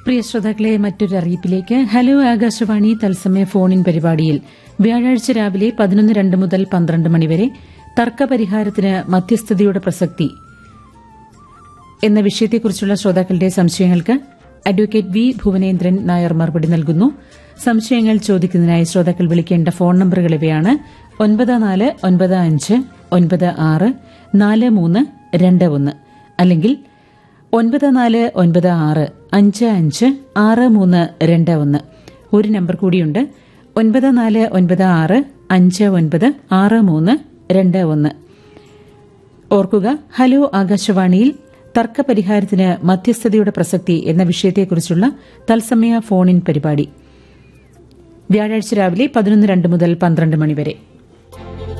പ്രിയ ശ്രോതാക്കളെ, മറ്റൊരു അറിയിപ്പിലേക്ക്. ഹലോ ആകാശവാണി തത്സമയ ഫോൺ-ഇൻ പരിപാടിയിൽ വ്യാഴാഴ്ച രാവിലെ 11:02 മുതൽ 12 മണിവരെ തർക്കപരിഹാരത്തിന് മധ്യസ്ഥതയുടെ പ്രസക്തി എന്ന വിഷയത്തെക്കുറിച്ചുള്ള ശ്രോതാക്കളുടെ സംശയങ്ങൾക്ക് അഡ്വക്കേറ്റ് വി ഭുവനേന്ദ്രൻ നായർ മറുപടി നൽകുന്നു. സംശയങ്ങൾ ചോദിക്കുന്നതിനായി ശ്രോതാക്കൾ വിളിക്കേണ്ട ഫോൺ നമ്പറുകൾ ഇവയാണ്: 9495964321 അല്ലെങ്കിൽ 9496556321. ഒരു നമ്പർ കൂടിയുണ്ട്, 9496596321. ഓർക്കുക, ഹലോ ആകാശവാണിയിൽ തർക്കപരിഹാരത്തിന് മധ്യസ്ഥതയുടെ പ്രസക്തി എന്ന വിഷയത്തെക്കുറിച്ചുള്ള തത്സമയ ഫോൺ-ഇൻ പരിപാടി വ്യാഴാഴ്ച രാവിലെ 11:02 മുതൽ 12 മണിവരെ.